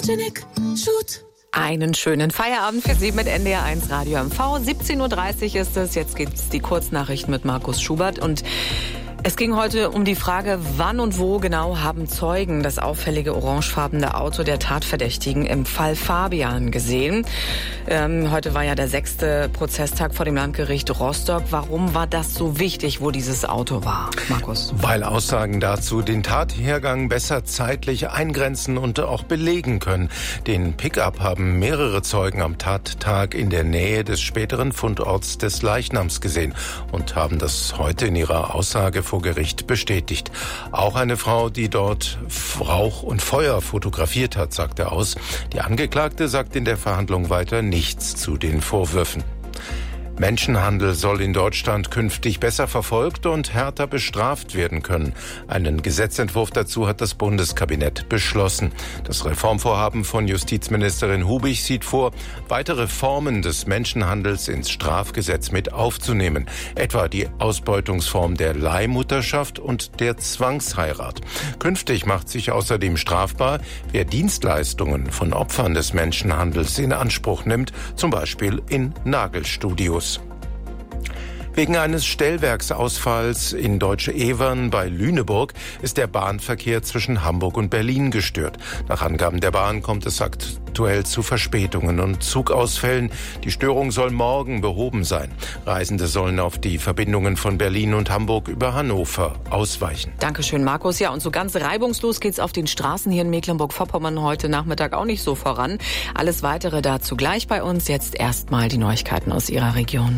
Photogenic Shoot. Einen schönen Feierabend für Sie mit NDR1 Radio MV. 17.30 Uhr ist es. Jetzt gibt's die Kurznachrichten mit Markus Schubert. Und es ging heute um die Frage, wann und wo genau haben Zeugen das auffällige orangefarbene Auto der Tatverdächtigen im Fall Fabian gesehen. Heute war ja der 6. Prozesstag vor dem Landgericht Rostock. Warum war das so wichtig, wo dieses Auto war, Markus? Weil Aussagen dazu den Tathergang besser zeitlich eingrenzen und auch belegen können. Den Pickup haben mehrere Zeugen am Tattag in der Nähe des späteren Fundorts des Leichnams gesehen und haben das heute in ihrer Aussage vor Gericht bestätigt. Auch eine Frau, die dort Rauch und Feuer fotografiert hat, sagte aus. Die Angeklagte sagt in der Verhandlung weiter nichts zu den Vorwürfen. Menschenhandel soll in Deutschland künftig besser verfolgt und härter bestraft werden können. Einen Gesetzentwurf dazu hat das Bundeskabinett beschlossen. Das Reformvorhaben von Justizministerin Hubig sieht vor, weitere Formen des Menschenhandels ins Strafgesetz mit aufzunehmen. Etwa die Ausbeutungsform der Leihmutterschaft und der Zwangsheirat. Künftig macht sich außerdem strafbar, wer Dienstleistungen von Opfern des Menschenhandels in Anspruch nimmt, zum Beispiel in Nagelstudios. Wegen eines Stellwerksausfalls in Deutsche Evern bei Lüneburg ist der Bahnverkehr zwischen Hamburg und Berlin gestört. Nach Angaben der Bahn kommt es aktuell zu Verspätungen und Zugausfällen. Die Störung soll morgen behoben sein. Reisende sollen auf die Verbindungen von Berlin und Hamburg über Hannover ausweichen. Dankeschön, Markus. Ja, und so ganz reibungslos geht's auf den Straßen hier in Mecklenburg-Vorpommern heute Nachmittag auch nicht so voran. Alles Weitere dazu gleich bei uns. Jetzt erstmal die Neuigkeiten aus Ihrer Region.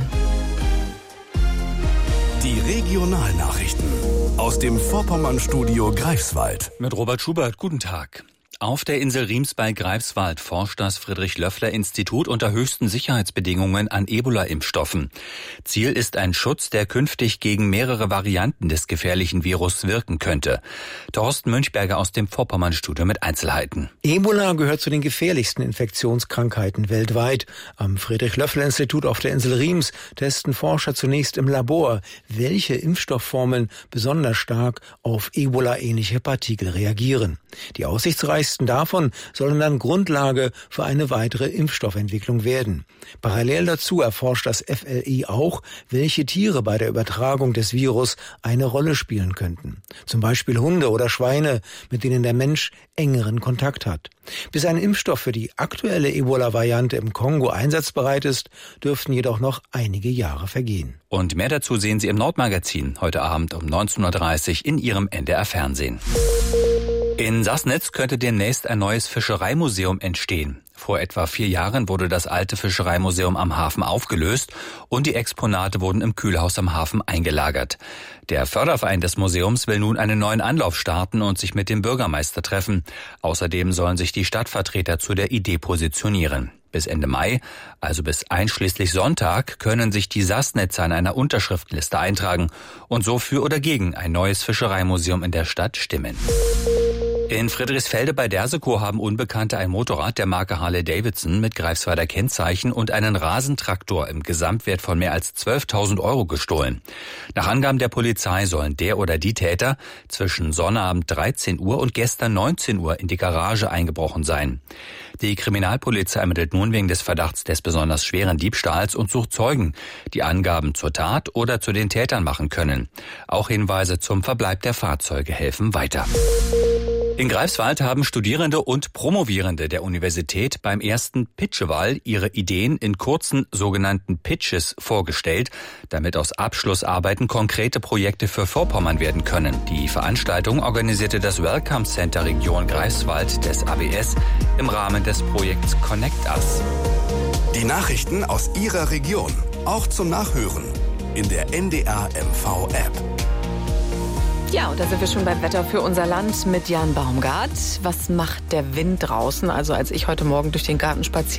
Die Regionalnachrichten aus dem Vorpommern-Studio Greifswald. Mit Robert Schubert, guten Tag. Auf der Insel Riems bei Greifswald forscht das Friedrich-Löffler-Institut unter höchsten Sicherheitsbedingungen an Ebola-Impfstoffen. Ziel ist ein Schutz, der künftig gegen mehrere Varianten des gefährlichen Virus wirken könnte. Thorsten Münchberger aus dem Vorpommern-Studio mit Einzelheiten. Ebola gehört zu den gefährlichsten Infektionskrankheiten weltweit. Am Friedrich-Löffler-Institut auf der Insel Riems testen Forscher zunächst im Labor, welche Impfstoffformeln besonders stark auf Ebola-ähnliche Partikel reagieren. Die aussichtsreichsten davon sollen dann Grundlage für eine weitere Impfstoffentwicklung werden. Parallel dazu erforscht das FLI auch, welche Tiere bei der Übertragung des Virus eine Rolle spielen könnten. Zum Beispiel Hunde oder Schweine, mit denen der Mensch engeren Kontakt hat. Bis ein Impfstoff für die aktuelle Ebola-Variante im Kongo einsatzbereit ist, dürften jedoch noch einige Jahre vergehen. Und mehr dazu sehen Sie im Nordmagazin heute Abend um 19.30 Uhr in Ihrem NDR-Fernsehen. In Sassnitz könnte demnächst ein neues Fischereimuseum entstehen. Vor etwa 4 Jahren wurde das alte Fischereimuseum am Hafen aufgelöst und die Exponate wurden im Kühlhaus am Hafen eingelagert. Der Förderverein des Museums will nun einen neuen Anlauf starten und sich mit dem Bürgermeister treffen. Außerdem sollen sich die Stadtvertreter zu der Idee positionieren. Bis Ende Mai, also bis einschließlich Sonntag, können sich die Sassnitzer an einer Unterschriftenliste eintragen und so für oder gegen ein neues Fischereimuseum in der Stadt stimmen. In Friedrichsfelde bei Dersekow haben Unbekannte ein Motorrad der Marke Harley-Davidson mit Greifswalder Kennzeichen und einen Rasentraktor im Gesamtwert von mehr als 12.000 € gestohlen. Nach Angaben der Polizei sollen der oder die Täter zwischen Sonnabend 13 Uhr und gestern 19 Uhr in die Garage eingebrochen sein. Die Kriminalpolizei ermittelt nun wegen des Verdachts des besonders schweren Diebstahls und sucht Zeugen, die Angaben zur Tat oder zu den Tätern machen können. Auch Hinweise zum Verbleib der Fahrzeuge helfen weiter. In Greifswald haben Studierende und Promovierende der Universität beim ersten Pitchewahl ihre Ideen in kurzen sogenannten Pitches vorgestellt, damit aus Abschlussarbeiten konkrete Projekte für Vorpommern werden können. Die Veranstaltung organisierte das Welcome Center Region Greifswald des ABS im Rahmen des Projekts Connect Us. Die Nachrichten aus Ihrer Region, auch zum Nachhören in der NDR MV App. Ja, und da sind wir schon beim Wetter für unser Land mit Jan Baumgart. Was macht der Wind draußen? Also als ich heute Morgen durch den Garten spaziert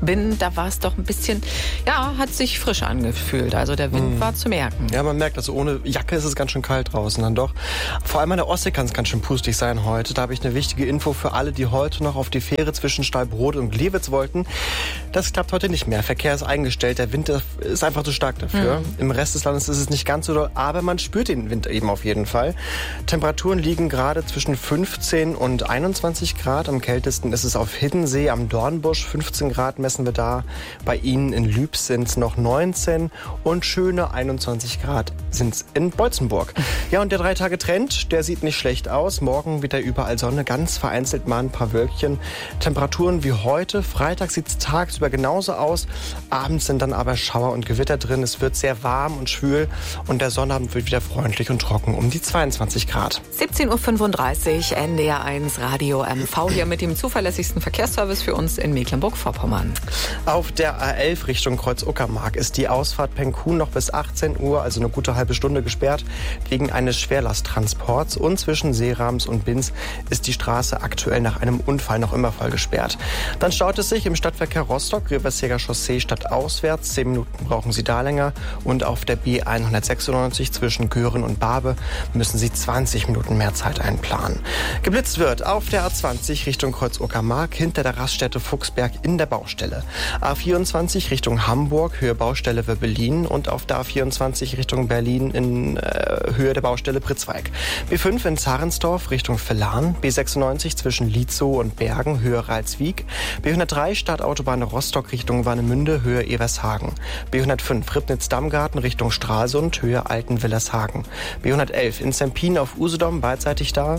bin, da war es doch ein bisschen, hat sich frisch angefühlt. Also der Wind war zu merken. Ja, man merkt, also ohne Jacke ist es ganz schön kalt draußen dann doch. Vor allem an der Ostsee kann es ganz schön pustig sein heute. Da habe ich eine wichtige Info für alle, die heute noch auf die Fähre zwischen Stallbrod und Glewitz wollten. Das klappt heute nicht mehr. Verkehr ist eingestellt. Der Wind ist einfach zu stark dafür. Im Rest des Landes ist es nicht ganz so doll, aber man spürt den Wind eben auf jeden Fall. Temperaturen liegen gerade zwischen 15 und 21 Grad. Am kältesten ist es auf Hiddensee am Dornbusch. 15 Grad messen wir da. Bei Ihnen in Lübs sind es noch 19 und schöne 21 Grad sind es in Beutzenburg. Ja, und der 3-Tage-Trend, der sieht nicht schlecht aus. Morgen wieder überall Sonne, ganz vereinzelt mal ein paar Wölkchen. Temperaturen wie heute. Freitag sieht es tagsüber genauso aus. Abends sind dann aber Schauer und Gewitter drin. Es wird sehr warm und schwül und der Sonnabend wird wieder freundlich und trocken um die 22 Grad. 17.35 Uhr, NDR1 Radio MV hier mit dem zuverlässigsten Verkehrsservice für uns in Mecklenburg-Vorpommern. Auf der A11 Richtung Kreuz-Uckermark ist die Ausfahrt Penkhuhn noch bis 18 Uhr, also eine gute halbe Stunde gesperrt, wegen eines Schwerlasttransports. Und zwischen Seerams und Binz ist die Straße aktuell nach einem Unfall noch immer voll gesperrt. Dann staut es sich im Stadtverkehr Rostock, Riversjäger Chaussee stadtauswärts. 10 Minuten brauchen Sie da länger. Und auf der B196 zwischen Göhren und Barbe müssen Sie 20 Minuten mehr Zeit einplanen. Geblitzt wird auf der A20 Richtung Kreuz-Uckermark hinter der Raststätte Fuchsberg in der Baustelle. A24 Richtung Hamburg, Höhe Baustelle Wöbbelin und auf der A24 Richtung Berlin in Höhe der Baustelle Pritzweig. B5 in Zarensdorf Richtung Villan, B96 zwischen Lietzow und Bergen, Höhe Ralswiek, B103 Stadtautobahn Rostock Richtung Warnemünde, Höhe Evershagen, B105 Ribnitz-Dammgarten Richtung Stralsund, Höhe Altenwillershagen, B111 in Zempin auf Usedom, beidseitig da,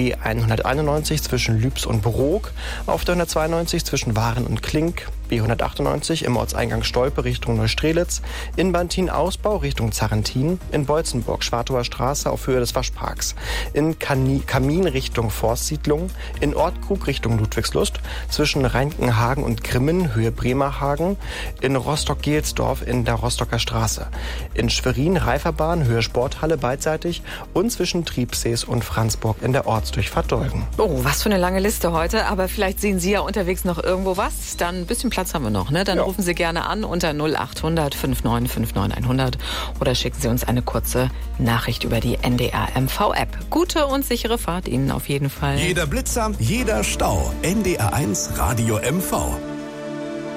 B191 zwischen Lübs und Brook, auf der 192 zwischen Waren und Klink, B198 im Ortseingang Stolpe Richtung Neustrelitz, in Bantin Ausbau Richtung Zarrentin, in Beutzenburg Schwartower Straße auf Höhe des Waschparks, in Kamin Richtung Forstsiedlung, in Ortkrug Richtung Ludwigslust, zwischen Reinkenhagen und Grimmen Höhe Bremerhagen, in Rostock-Gelsdorf in der Rostocker Straße, in Schwerin Reiferbahn Höhe Sporthalle beidseitig und zwischen Triebsees und Franzburg in der Ortsdurchfahrt Dolgen. Oh, was für eine lange Liste heute, aber vielleicht sehen Sie ja unterwegs noch irgendwo was, dann ein bisschen Platz haben wir noch, ne? Dann rufen Sie gerne an unter 0800 59 59 100 oder schicken Sie uns eine kurze Nachricht über die NDR MV App. Gute und sichere Fahrt Ihnen auf jeden Fall. Jeder Blitzer, jeder Stau. NDR1 Radio MV.